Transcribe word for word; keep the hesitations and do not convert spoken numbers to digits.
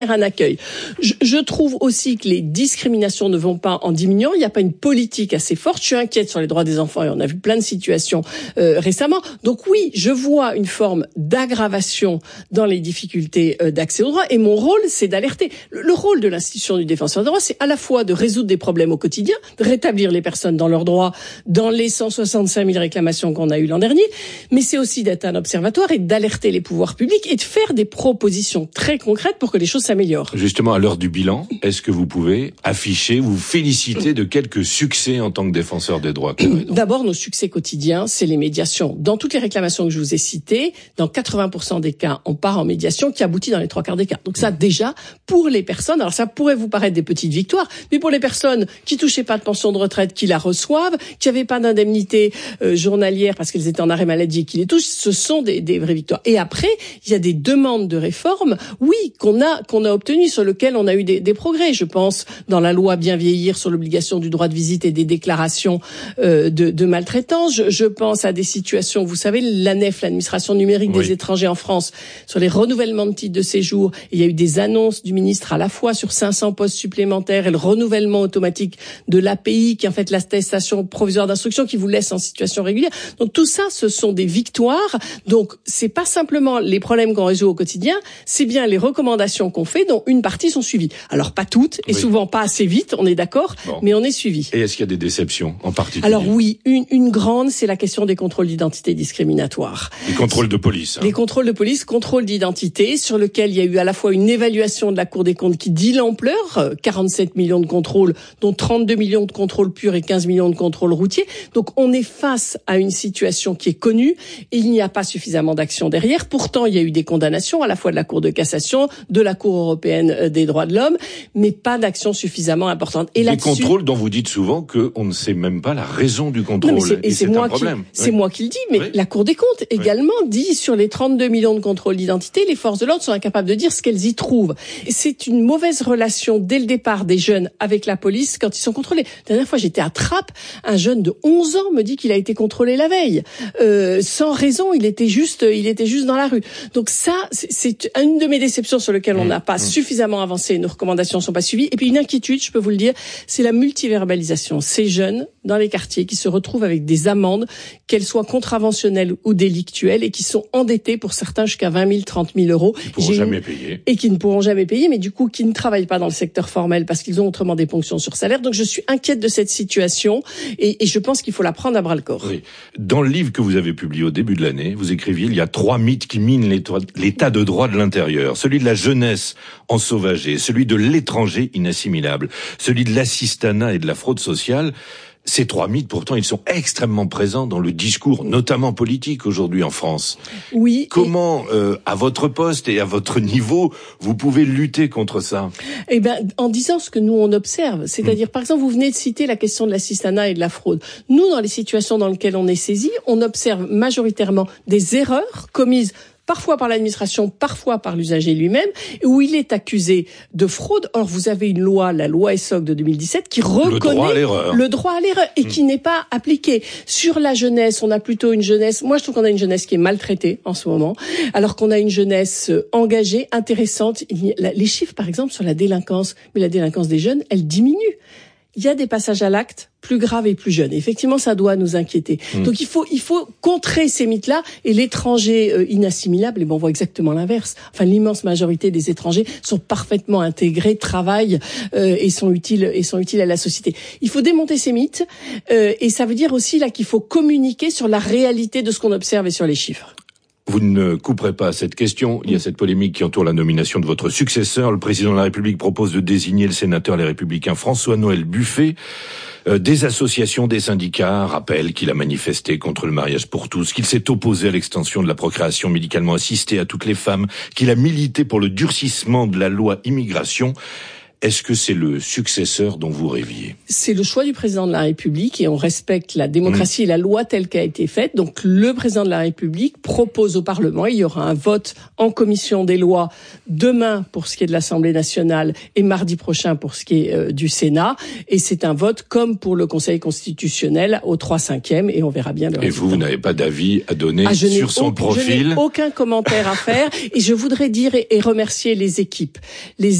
un accueil. Je, je trouve aussi que les discriminations ne vont pas en diminuant. Il n'y a pas une politique assez forte. Je suis inquiète sur les droits des enfants et on a vu plein de situations euh, récemment. Donc oui, je vois une forme d'aggravation dans les difficultés euh, d'accès aux droits et mon rôle, c'est d'alerter. Le, le rôle de l'institution du défenseur des droits, c'est à la fois de résoudre des problèmes au quotidien, de rétablir les personnes dans leurs droits dans les cent soixante-cinq mille réclamations qu'on a eues l'an dernier, mais c'est aussi d'être un observatoire et d'alerter les pouvoirs publics et de faire des propositions très concrètes pour que les choses s'améliore. Justement, à l'heure du bilan, est-ce que vous pouvez afficher, vous féliciter de quelques succès en tant que défenseur des droits? D'abord, nos succès quotidiens, c'est les médiations. Dans toutes les réclamations que je vous ai citées, dans quatre-vingts pour cent des cas, on part en médiation qui aboutit dans les trois quarts des cas. Donc ça, déjà, pour les personnes, alors ça pourrait vous paraître des petites victoires, mais pour les personnes qui touchaient pas de pension de retraite, qui la reçoivent, qui n'avaient pas d'indemnité euh, journalière parce qu'elles étaient en arrêt maladie et qui les touchent, ce sont des, des vraies victoires. Et après, il y a des demandes de réforme, oui, qu'on a, qu'on a obtenues, sur lequel on a eu des, des progrès. Je pense dans la loi Bien vieillir sur l'obligation du droit de visite et des déclarations euh, de, de maltraitance. Je, je pense à des situations, vous savez, l'A N E F, l'administration numérique oui. des étrangers en France, sur les renouvellements de titres de séjour. Il y a eu des annonces du ministre à la fois sur cinq cents postes supplémentaires et le renouvellement automatique de l'A P I, qui est en fait l'attestation provisoire d'instruction qui vous laisse en situation régulière. Donc tout ça, ce sont des victoires. Donc c'est pas simplement les problèmes qu'on résout au quotidien, c'est bien les recommandations qu'on fait, dont une partie sont suivies. Alors pas toutes, et oui. souvent pas assez vite, on est d'accord, bon. mais on est suivi. Et est-ce qu'il y a des déceptions en particulier? Alors oui, une, une grande, c'est la question des contrôles d'identité discriminatoires. Les contrôles de police. Hein. Les contrôles de police, contrôles d'identité, sur lequel il y a eu à la fois une évaluation de la Cour des comptes qui dit l'ampleur, quarante-sept millions de contrôles, dont trente-deux millions de contrôles purs et quinze millions de contrôles routiers. Donc on est face à une situation qui est connue, et il n'y a pas suffisamment d'action derrière. Pourtant, il y a eu des condamnations, à la fois de la Cour de cassation, de la Cour européenne des droits de l'homme, mais pas d'action suffisamment importante. Et des contrôles dont vous dites souvent qu'on ne sait même pas la raison du contrôle. Non, et, et c'est moi, qui, c'est oui. moi qui le dis, mais oui. la Cour des comptes également oui. dit sur les trente-deux millions de contrôles d'identité, les forces de l'ordre sont incapables de dire ce qu'elles y trouvent. Et c'est une mauvaise relation dès le départ des jeunes avec la police quand ils sont contrôlés. La dernière fois, j'étais à Trappes, un jeune de onze ans me dit qu'il a été contrôlé la veille. Euh, sans raison, il était juste, il était juste dans la rue. Donc ça, c'est, c'est une de mes déceptions sur lesquelles on n'a pas mmh. suffisamment avancé, nos recommandations ne sont pas suivies. Et puis une inquiétude, je peux vous le dire, c'est la multiverbalisation. Ces jeunes dans les quartiers qui se retrouvent avec des amendes, qu'elles soient contraventionnelles ou délictuelles, et qui sont endettés pour certains jusqu'à vingt mille, trente mille euros. Qui ne pourront jamais une... payer. Et qui ne pourront jamais payer, mais du coup qui ne travaillent pas dans le secteur formel parce qu'ils ont autrement des ponctions sur salaire. Donc je suis inquiète de cette situation et, et je pense qu'il faut la prendre à bras le corps. Oui. Dans le livre que vous avez publié au début de l'année, vous écriviez il y a trois mythes qui minent l'état de droit de l'intérieur. Celui de la jeunesse ensauvagée, celui de l'étranger inassimilable, celui de l'assistanat et de la fraude sociale. Ces trois mythes, pourtant, ils sont extrêmement présents dans le discours, notamment politique, aujourd'hui en France. Oui. Comment, et... euh, à votre poste et à votre niveau, vous pouvez lutter contre ça? Eh ben, en disant ce que nous on observe, c'est-à-dire, mmh. par exemple, vous venez de citer la question de l'assistanat et de la fraude. Nous, dans les situations dans lesquelles on est saisi, on observe majoritairement des erreurs commises parfois par l'administration, parfois par l'usager lui-même, où il est accusé de fraude. Or, vous avez une loi, la loi ESSOC de deux mille dix-sept, qui reconnaît le droit à l'erreur, le droit à l'erreur et mmh. qui n'est pas appliqué. Sur la jeunesse, on a plutôt une jeunesse, moi je trouve qu'on a une jeunesse qui est maltraitée en ce moment, alors qu'on a une jeunesse engagée, intéressante. Les chiffres, par exemple, sur la délinquance, mais la délinquance des jeunes, elle diminue. Il y a des passages à l'acte plus graves et plus jeunes. Effectivement, ça doit nous inquiéter. Mmh. Donc il faut il faut contrer ces mythes-là, et l'étranger euh, inassimilable, et bon, on voit exactement l'inverse. Enfin, l'immense majorité des étrangers sont parfaitement intégrés, travaillent euh, et sont utiles et sont utiles à la société. Il faut démonter ces mythes euh, et ça veut dire aussi là qu'il faut communiquer sur la réalité de ce qu'on observe et sur les chiffres. Vous ne couperez pas à cette question. Il y a cette polémique qui entoure la nomination de votre successeur. Le président de la République propose de désigner le sénateur Les Républicains François-Noël Buffet. Euh, des associations, des syndicats rappellent qu'il a manifesté contre le mariage pour tous, qu'il s'est opposé à l'extension de la procréation médicalement assistée à toutes les femmes, qu'il a milité pour le durcissement de la loi immigration. Est-ce que c'est le successeur dont vous rêviez? C'est le choix du président de la République et on respecte la démocratie mmh. et la loi telle qu'a été faite. Donc le président de la République propose au Parlement, il y aura un vote en commission des lois demain pour ce qui est de l'Assemblée nationale et mardi prochain pour ce qui est euh, du Sénat. Et c'est un vote comme pour le Conseil constitutionnel au trois cinquièmes et on verra bien le résultat. Et vous, vous n'avez pas d'avis à donner ah, sur son aucun, profil? Je n'ai aucun commentaire à faire et je voudrais dire et, et remercier les équipes. Les